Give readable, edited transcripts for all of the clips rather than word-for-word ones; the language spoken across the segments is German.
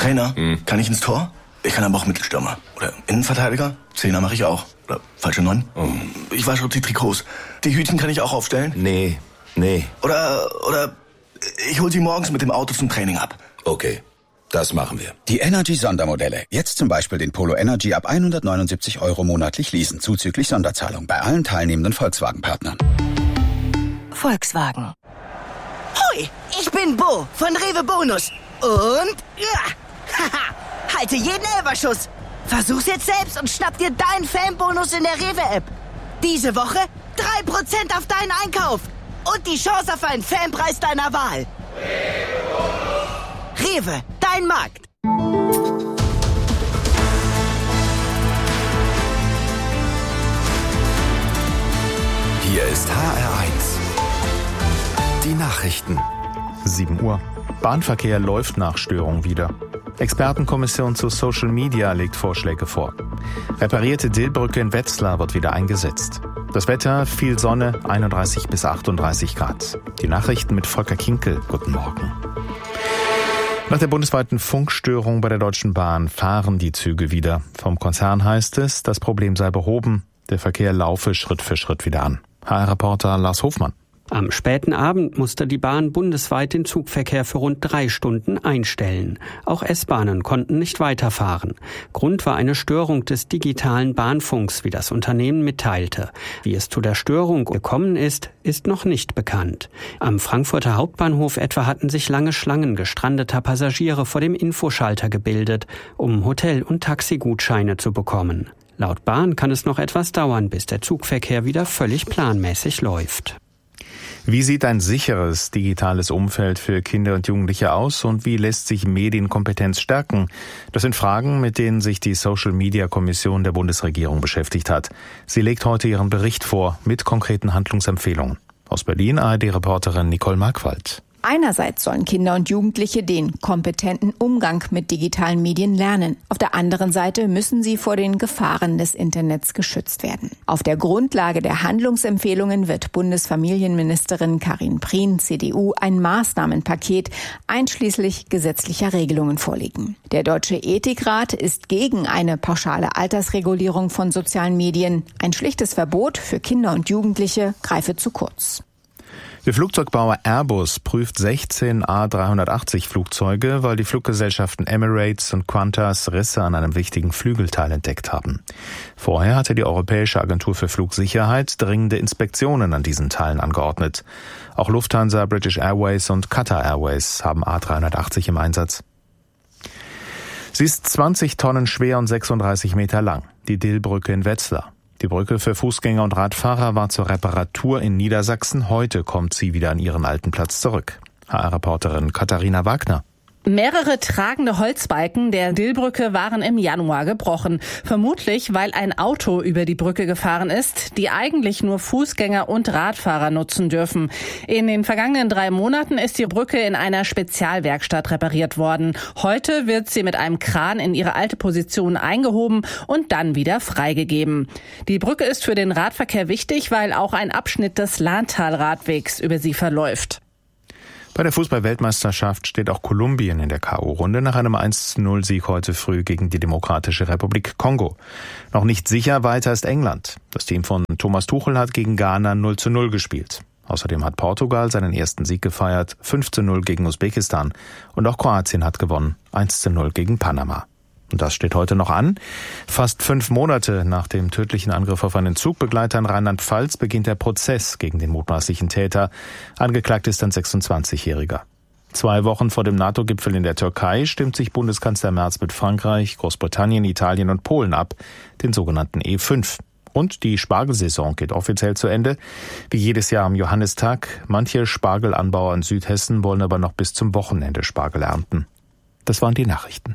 Trainer, kann ich ins Tor? Ich kann aber auch Mittelstürmer. Oder Innenverteidiger? Zehner mache ich auch. Oder falsche 9? Ich wasche die Trikots. Die Hütchen kann ich auch aufstellen? Nee. Oder ich hol sie morgens mit dem Auto zum Training ab. Okay, das machen wir. Die Energy-Sondermodelle. Jetzt zum Beispiel den Polo Energy ab 179 € monatlich leasen, zuzüglich Sonderzahlung bei allen teilnehmenden Volkswagen-Partnern. Volkswagen. Hui, ich bin Bo von Rewe Bonus. Und halte jeden Elferschuss. Versuch's jetzt selbst und schnapp dir deinen Fanbonus in der Rewe-App. Diese Woche 3% auf deinen Einkauf. Und die Chance auf einen Fanpreis deiner Wahl. Rewe, dein Markt. Hier ist HR1. Die Nachrichten. 7 Uhr. Bahnverkehr läuft nach Störung wieder. Expertenkommission zu Social Media legt Vorschläge vor. Reparierte Dillbrücke in Wetzlar wird wieder eingesetzt. Das Wetter, viel Sonne, 31 bis 38 Grad. Die Nachrichten mit Volker Kinkel. Guten Morgen. Nach der bundesweiten Funkstörung bei der Deutschen Bahn fahren die Züge wieder. Vom Konzern heißt es, das Problem sei behoben. Der Verkehr laufe Schritt für Schritt wieder an. HR-Reporter Lars Hofmann. Am späten Abend musste die Bahn bundesweit den Zugverkehr für rund 3 Stunden einstellen. Auch S-Bahnen konnten nicht weiterfahren. Grund war eine Störung des digitalen Bahnfunks, wie das Unternehmen mitteilte. Wie es zu der Störung gekommen ist, ist noch nicht bekannt. Am Frankfurter Hauptbahnhof etwa hatten sich lange Schlangen gestrandeter Passagiere vor dem Infoschalter gebildet, um Hotel- und Taxigutscheine zu bekommen. Laut Bahn kann es noch etwas dauern, bis der Zugverkehr wieder völlig planmäßig läuft. Wie sieht ein sicheres digitales Umfeld für Kinder und Jugendliche aus und wie lässt sich Medienkompetenz stärken? Das sind Fragen, mit denen sich die Social-Media-Kommission der Bundesregierung beschäftigt hat. Sie legt heute ihren Bericht vor mit konkreten Handlungsempfehlungen. Aus Berlin ARD-Reporterin Nicole Markwald. Einerseits sollen Kinder und Jugendliche den kompetenten Umgang mit digitalen Medien lernen. Auf der anderen Seite müssen sie vor den Gefahren des Internets geschützt werden. Auf der Grundlage der Handlungsempfehlungen wird Bundesfamilienministerin Karin Prien, CDU, ein Maßnahmenpaket einschließlich gesetzlicher Regelungen vorlegen. Der Deutsche Ethikrat ist gegen eine pauschale Altersregulierung von sozialen Medien. Ein schlichtes Verbot für Kinder und Jugendliche greife zu kurz. Der Flugzeugbauer Airbus prüft 16 A380-Flugzeuge, weil die Fluggesellschaften Emirates und Qantas Risse an einem wichtigen Flügelteil entdeckt haben. Vorher hatte die Europäische Agentur für Flugsicherheit dringende Inspektionen an diesen Teilen angeordnet. Auch Lufthansa, British Airways und Qatar Airways haben A380 im Einsatz. Sie ist 20 Tonnen schwer und 36 Meter lang, die Dillbrücke in Wetzlar. Die Brücke für Fußgänger und Radfahrer war zur Reparatur in Niedersachsen. Heute kommt sie wieder an ihren alten Platz zurück. HR-Reporterin Katharina Wagner. Mehrere tragende Holzbalken der Dillbrücke waren im Januar gebrochen. Vermutlich, weil ein Auto über die Brücke gefahren ist, die eigentlich nur Fußgänger und Radfahrer nutzen dürfen. In den vergangenen 3 Monaten ist die Brücke in einer Spezialwerkstatt repariert worden. Heute wird sie mit einem Kran in ihre alte Position eingehoben und dann wieder freigegeben. Die Brücke ist für den Radverkehr wichtig, weil auch ein Abschnitt des Lahntalradwegs über sie verläuft. Bei der Fußball-Weltmeisterschaft steht auch Kolumbien in der K.O.-Runde nach einem 1:0-Sieg heute früh gegen die Demokratische Republik Kongo. Noch nicht sicher weiter ist England. Das Team von Thomas Tuchel hat gegen Ghana 0:0 gespielt. Außerdem hat Portugal seinen ersten Sieg gefeiert, 5:0 gegen Usbekistan. Und auch Kroatien hat gewonnen, 1:0 gegen Panama. Und das steht heute noch an. Fast 5 Monate nach dem tödlichen Angriff auf einen Zugbegleiter in Rheinland-Pfalz beginnt der Prozess gegen den mutmaßlichen Täter. Angeklagt ist ein 26-Jähriger. 2 Wochen vor dem NATO-Gipfel in der Türkei stimmt sich Bundeskanzler Merz mit Frankreich, Großbritannien, Italien und Polen ab, den sogenannten E5. Und die Spargelsaison geht offiziell zu Ende, wie jedes Jahr am Johannistag. Manche Spargelanbauer in Südhessen wollen aber noch bis zum Wochenende Spargel ernten. Das waren die Nachrichten.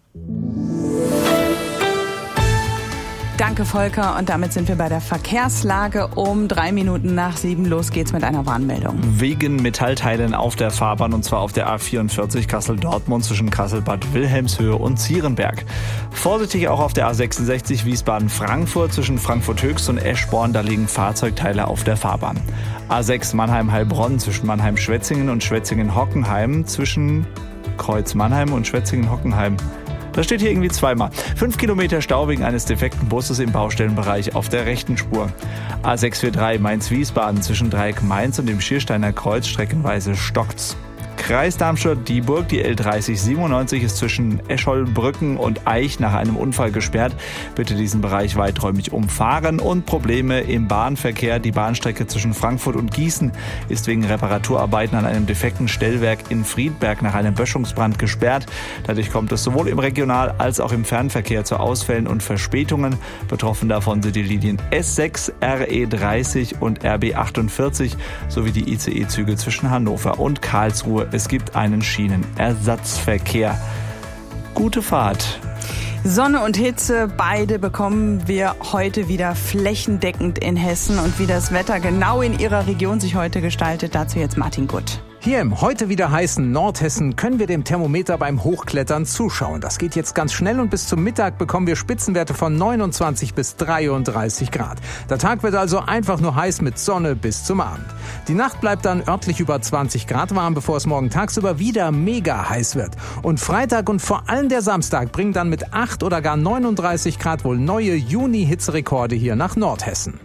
Danke, Volker. Und damit sind wir bei der Verkehrslage. Um 3 Minuten nach 7 los geht's mit einer Warnmeldung. Wegen Metallteilen auf der Fahrbahn, und zwar auf der A44 Kassel-Dortmund zwischen Kassel-Bad Wilhelmshöhe und Zierenberg. Vorsichtig auch auf der A66 Wiesbaden-Frankfurt zwischen Frankfurt-Höchst und Eschborn. Da liegen Fahrzeugteile auf der Fahrbahn. A6 Mannheim-Heilbronn zwischen Mannheim-Schwetzingen und Schwetzingen-Hockenheim zwischen Kreuz Mannheim und Schwetzingen-Hockenheim. Das steht hier irgendwie zweimal. 5 Kilometer Stau wegen eines defekten Busses im Baustellenbereich auf der rechten Spur. A643 Mainz-Wiesbaden zwischen Dreieck Mainz und dem Schiersteiner Kreuz streckenweise stockt's. Kreis Darmstadt-Dieburg, die L3097 ist zwischen Escholbrücken und Eich nach einem Unfall gesperrt. Bitte diesen Bereich weiträumig umfahren. Und Probleme im Bahnverkehr. Die Bahnstrecke zwischen Frankfurt und Gießen ist wegen Reparaturarbeiten an einem defekten Stellwerk in Friedberg nach einem Böschungsbrand gesperrt. Dadurch kommt es sowohl im Regional- als auch im Fernverkehr zu Ausfällen und Verspätungen. Betroffen davon sind die Linien S6, RE30 und RB48 sowie die ICE-Züge zwischen Hannover und Karlsruhe. Es gibt einen Schienenersatzverkehr. Gute Fahrt. Sonne und Hitze, beide bekommen wir heute wieder flächendeckend in Hessen. Und wie das Wetter genau in Ihrer Region sich heute gestaltet, dazu jetzt Martin Gutt. Hier im heute wieder heißen Nordhessen können wir dem Thermometer beim Hochklettern zuschauen. Das geht jetzt ganz schnell und bis zum Mittag bekommen wir Spitzenwerte von 29 bis 33 Grad. Der Tag wird also einfach nur heiß mit Sonne bis zum Abend. Die Nacht bleibt dann örtlich über 20 Grad warm, bevor es morgen tagsüber wieder mega heiß wird. Und Freitag und vor allem der Samstag bringen dann mit 8 oder gar 39 Grad wohl neue Juni-Hitzerekorde hier nach Nordhessen.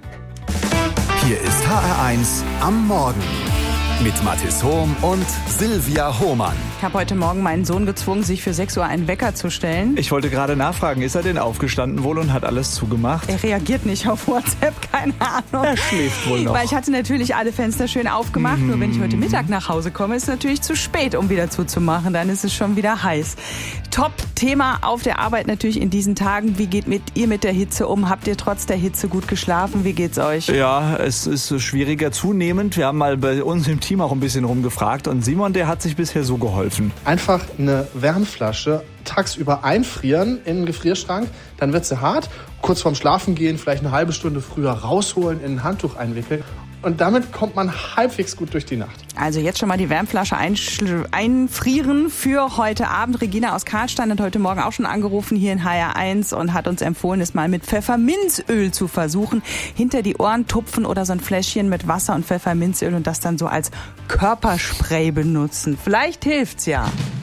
Hier ist HR1 am Morgen. Mit Mathis Hohm und Silvia Hohmann. Ich habe heute Morgen meinen Sohn gezwungen, sich für 6 Uhr einen Wecker zu stellen. Ich wollte gerade nachfragen, ist er denn aufgestanden wohl und hat alles zugemacht? Er reagiert nicht auf WhatsApp, keine Ahnung. Er schläft wohl noch. Weil ich hatte natürlich alle Fenster schön aufgemacht. Nur wenn ich heute Mittag nach Hause komme, ist es natürlich zu spät, um wieder zuzumachen. Dann ist es schon wieder heiß. Top-Thema auf der Arbeit natürlich in diesen Tagen. Wie geht ihr mit der Hitze um? Habt ihr trotz der Hitze gut geschlafen? Wie geht's euch? Ja, es ist schwieriger zunehmend. Wir haben mal bei uns im Team auch ein bisschen rumgefragt. Und Simon, der hat sich bisher so geholfen. Einfach eine Wärmflasche tagsüber einfrieren in den Gefrierschrank, dann wird sie hart. Kurz vorm Schlafengehen vielleicht eine halbe Stunde früher rausholen, in ein Handtuch einwickeln. Und damit kommt man halbwegs gut durch die Nacht. Also jetzt schon mal die Wärmflasche einfrieren für heute Abend. Regina aus Karlstein hat heute Morgen auch schon angerufen hier in HR1 und hat uns empfohlen, es mal mit Pfefferminzöl zu versuchen. Hinter die Ohren tupfen oder so ein Fläschchen mit Wasser und Pfefferminzöl und das dann so als Körperspray benutzen. Vielleicht hilft's ja.